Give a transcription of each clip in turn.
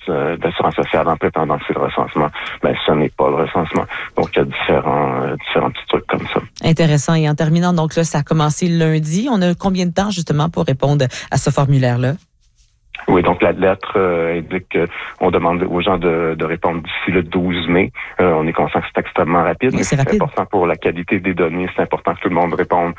d'assurance sociale en prétendant que c'est le recensement. Mais ce n'est pas le recensement. Donc, il y a différents petits trucs comme ça. Intéressant. Et en terminant, donc là, ça a commencé lundi. On a combien de temps, justement, pour répondre à ce formulaire-là? Oui, donc la lettre indique qu'on demande aux gens de répondre d'ici le 12 mai. On est conscient que c'est extrêmement rapide. Oui, c'est important pour la qualité des données. C'est important que tout le monde réponde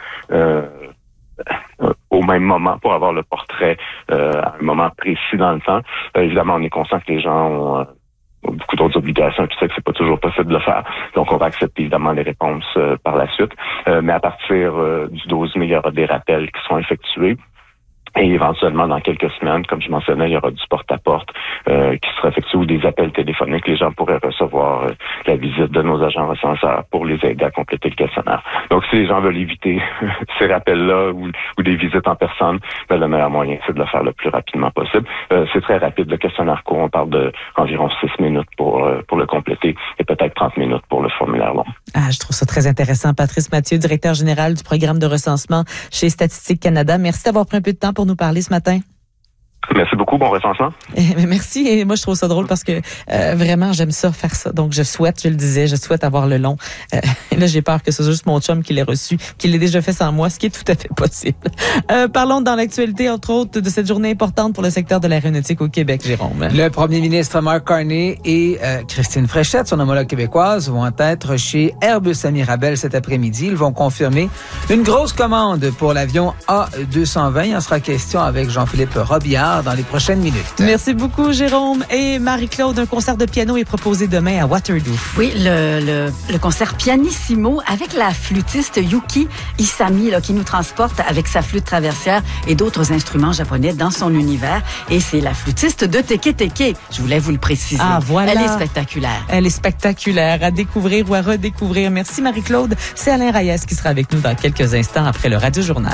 au même moment pour avoir le portrait à un moment précis dans le temps. Évidemment, on est conscient que les gens ont beaucoup d'autres obligations, puis c'est que c'est pas toujours possible de le faire. Donc, on va accepter évidemment les réponses par la suite. Mais à partir du 12 mai, il y aura des rappels qui seront effectués. Et éventuellement, dans quelques semaines, comme je mentionnais, il y aura du porte-à-porte qui sera effectué ou des appels téléphoniques. Les gens pourraient recevoir la visite de nos agents recenseurs pour les aider à compléter le questionnaire. Donc, si les gens veulent éviter ces rappels-là ou des visites en personne, ben, le meilleur moyen, c'est de le faire le plus rapidement possible. C'est très rapide. Le questionnaire court, on parle de environ 6 minutes pour le compléter et peut-être 30 minutes pour le formulaire long. Ah, je trouve ça très intéressant. Patrice Mathieu, directeur général du programme de recensement chez Statistique Canada. Merci d'avoir pris un peu de temps pour nous parler ce matin. Merci beaucoup, bon recensement. Merci, et moi je trouve ça drôle parce que vraiment j'aime ça, faire ça. Donc je souhaite avoir le long. Là j'ai peur que ce soit juste mon chum qui l'ait reçu, qui l'ait déjà fait sans moi, ce qui est tout à fait possible. Parlons dans l'actualité, entre autres, de cette journée importante pour le secteur de l'aéronautique au Québec, Jérôme. Le premier ministre Mark Carney et Christine Fréchette, son homologue québécoise, vont être chez Airbus à Mirabel cet après-midi. Ils vont confirmer une grosse commande pour l'avion A220. Il en sera question avec Jean-Philippe Robillard dans les prochaines minutes. Merci beaucoup, Jérôme. Et Marie-Claude, un concert de piano est proposé demain à Waterloo. Oui, le concert pianissimo avec la flûtiste Yuki Isami là, qui nous transporte avec sa flûte traversière et d'autres instruments japonais dans son univers. Et c'est la flûtiste de Teke Teke. Je voulais vous le préciser. Ah, voilà. Elle est spectaculaire. Elle est spectaculaire à découvrir ou à redécouvrir. Merci, Marie-Claude. C'est Alain Reyes qui sera avec nous dans quelques instants après le Radio Journal.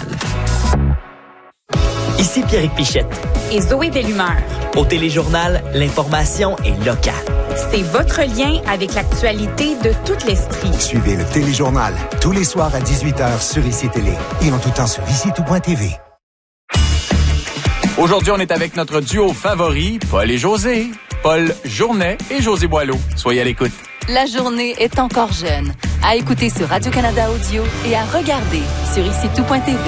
Ici Pierrick Pichette. Et Zoé Deslumeur. Au Téléjournal, l'information est locale. C'est votre lien avec l'actualité de toute l'Estrie. Suivez le Téléjournal tous les soirs à 18h sur ICI Télé et en tout temps sur ICI-tout.tv. Aujourd'hui, on est avec notre duo favori, Paul et José. Paul Journet et José Boileau. Soyez à l'écoute. La journée est encore jeune. À écouter sur Radio-Canada Audio et à regarder sur ICI-tout.tv.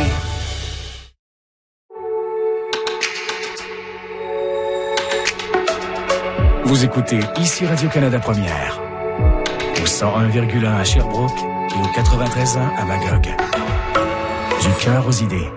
Vous écoutez ici Radio-Canada Première, au 101,1 à Sherbrooke et au 93.1 à Magog. Du cœur aux idées.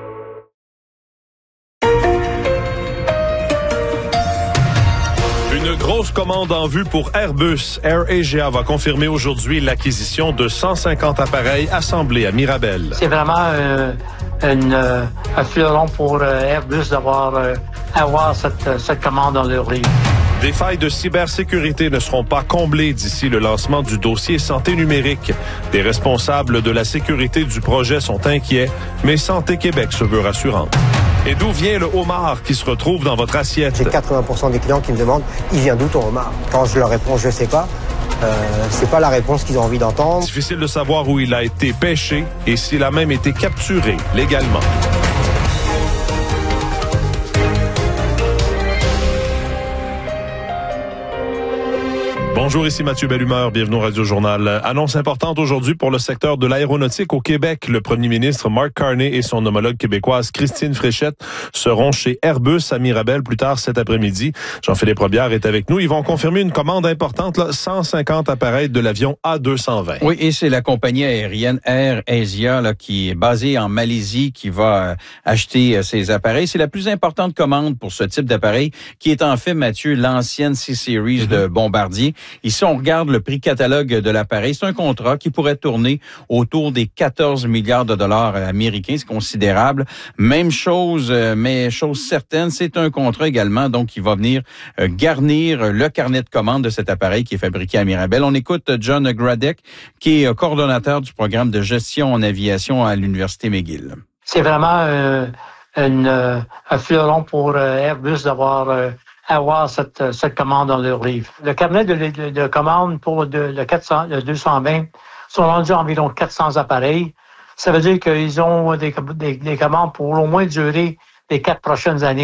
Une grosse commande en vue pour Airbus. AirAsia va confirmer aujourd'hui l'acquisition de 150 appareils assemblés à Mirabel. C'est vraiment un fleuron pour Airbus d'avoir cette commande dans leur livre. Des failles de cybersécurité ne seront pas comblées d'ici le lancement du dossier santé numérique. Des responsables de la sécurité du projet sont inquiets, mais Santé Québec se veut rassurante. Et d'où vient le homard qui se retrouve dans votre assiette? J'ai 80% des clients qui me demandent « Il vient d'où ton homard ?» Quand je leur réponds « Je sais pas », c'est pas la réponse qu'ils ont envie d'entendre. Difficile de savoir où il a été pêché et s'il a même été capturé légalement. Bonjour, ici Mathieu Bellumeur, bienvenue au Radio Journal. Annonce importante aujourd'hui pour le secteur de l'aéronautique au Québec. Le premier ministre Mark Carney et son homologue québécoise Christine Fréchette seront chez Airbus à Mirabel plus tard cet après-midi. Jean-Philippe Robillard est avec nous. Ils vont confirmer une commande importante, là, 150 appareils de l'avion A220. Oui, et c'est la compagnie aérienne AirAsia là, qui est basée en Malaisie qui va acheter ces appareils. C'est la plus importante commande pour ce type d'appareil qui est en fait, Mathieu, l'ancienne C-Series de Bombardier. Ici, on regarde le prix catalogue de l'appareil. C'est un contrat qui pourrait tourner autour des 14 milliards de dollars américains. C'est considérable. Même chose, mais chose certaine, c'est un contrat également, donc qui va venir garnir le carnet de commande de cet appareil qui est fabriqué à Mirabel. On écoute John Gradek, qui est coordonnateur du programme de gestion en aviation à l'Université McGill. C'est vraiment un fleuron pour Airbus avoir cette commande dans leur livre. Le carnet de commandes pour le 220 sont rendus à environ 400 appareils. Ça veut dire qu'ils ont des commandes pour au moins durer les 4 prochaines années.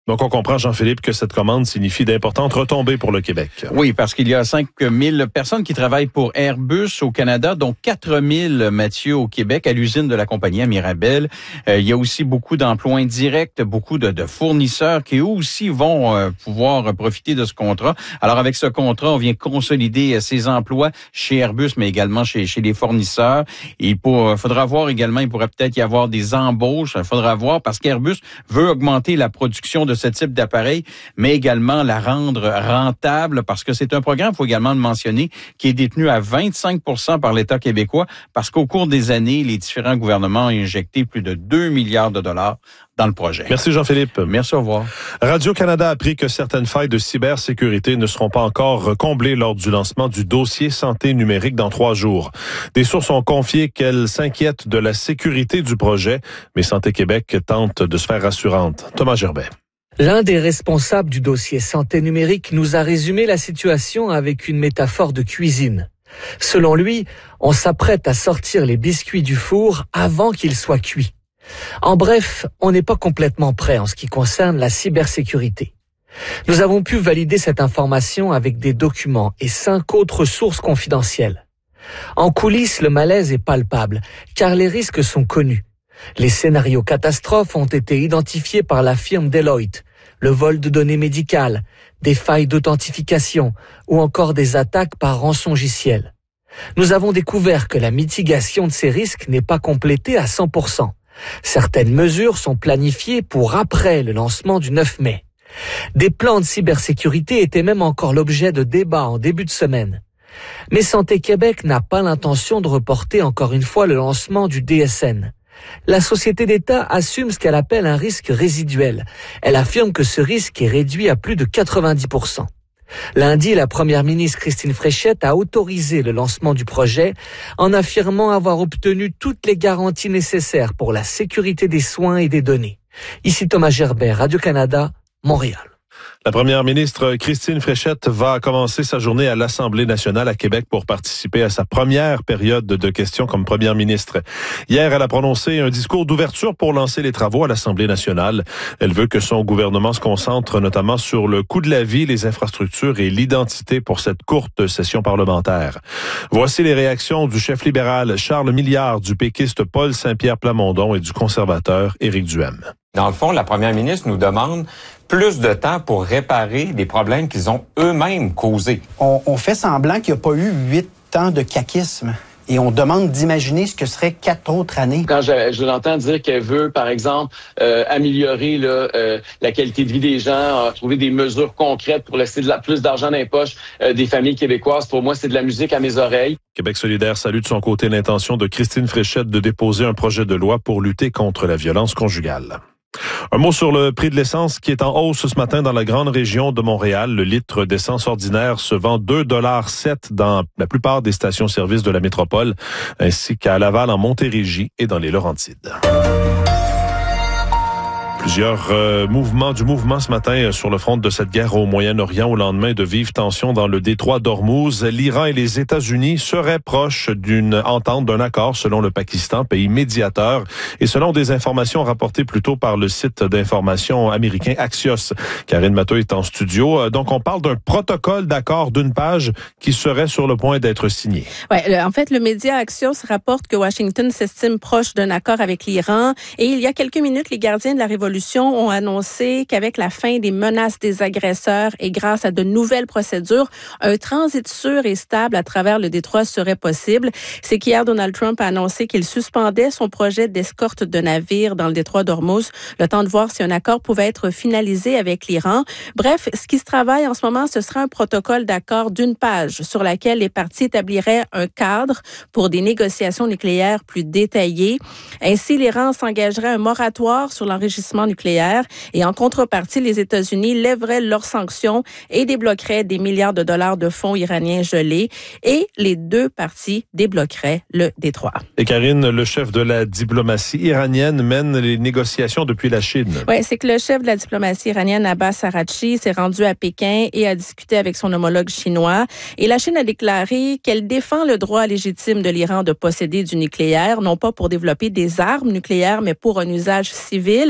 Donc, on comprend, Jean-Philippe, que cette commande signifie d'importantes retombées pour le Québec. Oui, parce qu'il y a 5 000 personnes qui travaillent pour Airbus au Canada, dont 4 000, Mathieu, au Québec, à l'usine de la compagnie à Mirabel. Il y a aussi beaucoup d'emplois indirects, beaucoup de fournisseurs qui, eux aussi, vont pouvoir profiter de ce contrat. Alors, avec ce contrat, on vient consolider ces emplois chez Airbus, mais également chez les fournisseurs. Il faudra voir également, il pourrait peut-être y avoir des embauches. Il faudra voir, parce qu'Airbus veut augmenter la production de ce type d'appareil, mais également la rendre rentable, parce que c'est un programme, il faut également le mentionner, qui est détenu à 25% par l'État québécois, parce qu'au cours des années, les différents gouvernements ont injecté plus de 2 milliards de dollars dans le projet. Merci Jean-Philippe. Merci, au revoir. Radio-Canada a appris que certaines failles de cybersécurité ne seront pas encore comblées lors du lancement du dossier santé numérique dans 3 jours. Des sources ont confié qu'elles s'inquiètent de la sécurité du projet, mais Santé Québec tente de se faire rassurante. Thomas Gerbet. L'un des responsables du dossier santé numérique nous a résumé la situation avec une métaphore de cuisine. Selon lui, on s'apprête à sortir les biscuits du four avant qu'ils soient cuits. En bref, on n'est pas complètement prêt en ce qui concerne la cybersécurité. Nous avons pu valider cette information avec des documents et 5 autres sources confidentielles. En coulisses, le malaise est palpable, car les risques sont connus. Les scénarios catastrophes ont été identifiés par la firme Deloitte, le vol de données médicales, des failles d'authentification ou encore des attaques par rançongiciel. Nous avons découvert que la mitigation de ces risques n'est pas complétée à 100%. Certaines mesures sont planifiées pour après le lancement du 9 mai. Des plans de cybersécurité étaient même encore l'objet de débats en début de semaine. Mais Santé Québec n'a pas l'intention de reporter encore une fois le lancement du DSN. La société d'État assume ce qu'elle appelle un risque résiduel. Elle affirme que ce risque est réduit à plus de 90%. Lundi, la première ministre Christine Fréchette a autorisé le lancement du projet en affirmant avoir obtenu toutes les garanties nécessaires pour la sécurité des soins et des données. Ici Thomas Gerbet, Radio-Canada, Montréal. La première ministre Christine Fréchette va commencer sa journée à l'Assemblée nationale à Québec pour participer à sa première période de questions comme première ministre. Hier, elle a prononcé un discours d'ouverture pour lancer les travaux à l'Assemblée nationale. Elle veut que son gouvernement se concentre notamment sur le coût de la vie, les infrastructures et l'identité pour cette courte session parlementaire. Voici les réactions du chef libéral Charles Milliard, du péquiste Paul Saint-Pierre Plamondon et du conservateur Éric Duhem. Dans le fond, la première ministre nous demande plus de temps pour réparer des problèmes qu'ils ont eux-mêmes causés. On fait semblant qu'il n'y a pas eu 8 ans de caquisme. Et on demande d'imaginer ce que seraient 4 autres années. Quand je l'entends dire qu'elle veut, par exemple, améliorer la qualité de vie des gens, trouver des mesures concrètes pour laisser plus d'argent dans les poches des familles québécoises, pour moi, c'est de la musique à mes oreilles. Québec solidaire salue de son côté l'intention de Christine Fréchette de déposer un projet de loi pour lutter contre la violence conjugale. Un mot sur le prix de l'essence qui est en hausse ce matin dans la grande région de Montréal. Le litre d'essence ordinaire se vend 2,07 $ dans la plupart des stations-service de la métropole, ainsi qu'à Laval, en Montérégie et dans les Laurentides. Plusieurs mouvements ce matin sur le front de cette guerre au Moyen-Orient au lendemain de vives tensions dans le détroit d'Ormuz. L'Iran et les États-Unis seraient proches d'une entente, d'un accord selon le Pakistan, pays médiateur, et selon des informations rapportées plus tôt par le site d'information américain Axios. Karine Matteau est en studio. Donc, on parle d'un protocole d'accord d'une page qui serait sur le point d'être signé. Ouais, en fait, le média Axios rapporte que Washington s'estime proche d'un accord avec l'Iran. Et il y a quelques minutes, les gardiens de la Révolution ont annoncé qu'avec la fin des menaces des agresseurs et grâce à de nouvelles procédures, un transit sûr et stable à travers le détroit serait possible. C'est qu'hier, Donald Trump a annoncé qu'il suspendait son projet d'escorte de navires dans le détroit d'Ormuz, le temps de voir si un accord pouvait être finalisé avec l'Iran. Bref, ce qui se travaille en ce moment, ce serait un protocole d'accord d'une page sur laquelle les parties établiraient un cadre pour des négociations nucléaires plus détaillées. Ainsi, l'Iran s'engagerait un moratoire sur l'enrichissement nucléaire et en contrepartie, les États-Unis lèveraient leurs sanctions et débloqueraient des milliards de dollars de fonds iraniens gelés et les deux parties débloqueraient le détroit. Et Karine, le chef de la diplomatie iranienne mène les négociations depuis la Chine. Oui, c'est que le chef de la diplomatie iranienne, Abbas Araghchi, s'est rendu à Pékin et a discuté avec son homologue chinois. Et la Chine a déclaré qu'elle défend le droit légitime de l'Iran de posséder du nucléaire, non pas pour développer des armes nucléaires, mais pour un usage civil. Et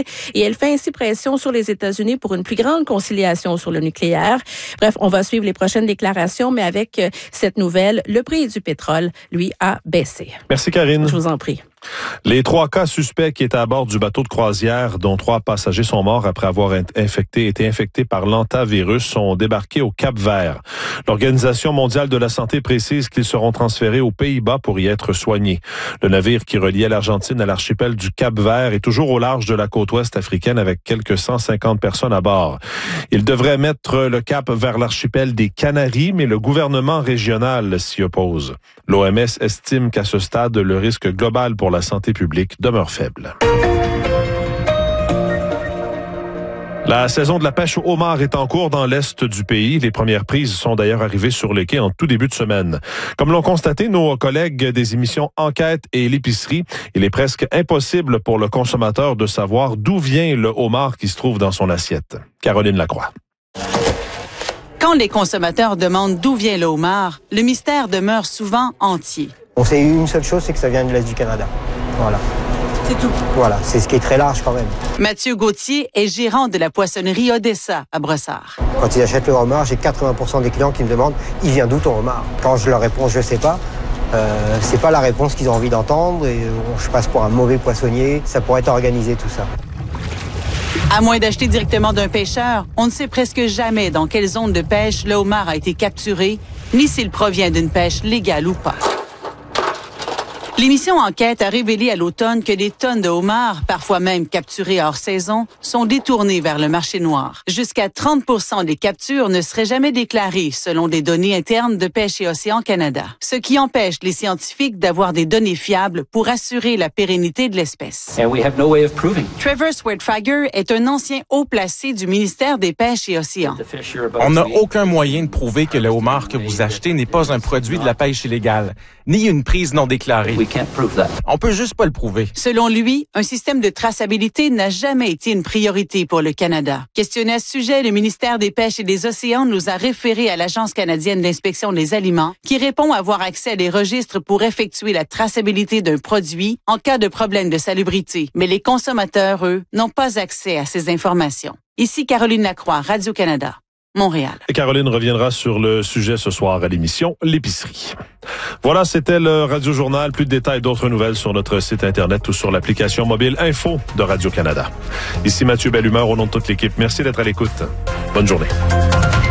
et elle fait ainsi pression sur les États-Unis pour une plus grande conciliation sur le nucléaire. Bref, on va suivre les prochaines déclarations, mais avec cette nouvelle, le prix du pétrole, lui, a baissé. Merci, Karine. Je vous en prie. Les 3 cas suspects qui étaient à bord du bateau de croisière, dont 3 passagers sont morts après avoir été infectés par l'hantavirus, sont débarqués au Cap-Vert. L'Organisation mondiale de la santé précise qu'ils seront transférés aux Pays-Bas pour y être soignés. Le navire qui reliait l'Argentine à l'archipel du Cap-Vert est toujours au large de la côte ouest africaine avec quelques 150 personnes à bord. Il devrait mettre le cap vers l'archipel des Canaries, mais le gouvernement régional s'y oppose. L'OMS estime qu'à ce stade, le risque global pour la santé publique demeure faible. La saison de la pêche au homard est en cours dans l'est du pays. Les premières prises sont d'ailleurs arrivées sur les quais en tout début de semaine. Comme l'ont constaté nos collègues des émissions Enquête et l'Épicerie, il est presque impossible pour le consommateur de savoir d'où vient le homard qui se trouve dans son assiette. Caroline Lacroix. Quand les consommateurs demandent d'où vient le homard, le mystère demeure souvent entier. On sait une seule chose, c'est que ça vient de l'Est du Canada. Voilà. C'est tout. Voilà, c'est ce qui est très large quand même. Mathieu Gauthier est gérant de la poissonnerie Odessa à Brossard. Quand ils achètent le homard, j'ai 80% des clients qui me demandent « Il vient d'où ton homard ?» Quand je leur réponds « Je sais pas », c'est pas la réponse qu'ils ont envie d'entendre et je passe pour un mauvais poissonnier. Ça pourrait être organisé tout ça. À moins d'acheter directement d'un pêcheur, on ne sait presque jamais dans quelle zone de pêche le homard a été capturé, ni s'il provient d'une pêche légale ou pas. L'émission Enquête a révélé à l'automne que des tonnes de homards, parfois même capturés hors saison, sont détournées vers le marché noir. Jusqu'à 30% des captures ne seraient jamais déclarées, selon des données internes de Pêche et Océan Canada. Ce qui empêche les scientifiques d'avoir des données fiables pour assurer la pérennité de l'espèce. Trevor Swertfager est un ancien haut placé du ministère des Pêches et Océans. On n'a aucun moyen de prouver que le homard que vous achetez n'est pas un produit de la pêche illégale, ni une prise non déclarée. On peut juste pas le prouver. Selon lui, un système de traçabilité n'a jamais été une priorité pour le Canada. Questionné à ce sujet, le ministère des Pêches et des Océans nous a référé à l'Agence canadienne d'inspection des aliments, qui répond avoir accès à des registres pour effectuer la traçabilité d'un produit en cas de problème de salubrité. Mais les consommateurs, eux, n'ont pas accès à ces informations. Ici Caroline Lacroix, Radio-Canada. Montréal. Et Caroline reviendra sur le sujet ce soir à l'émission L'Épicerie. Voilà, c'était le Radio Journal. Plus de détails, d'autres nouvelles sur notre site Internet ou sur l'application mobile Info de Radio-Canada. Ici Mathieu Bellumeur au nom de toute l'équipe. Merci d'être à l'écoute. Bonne journée.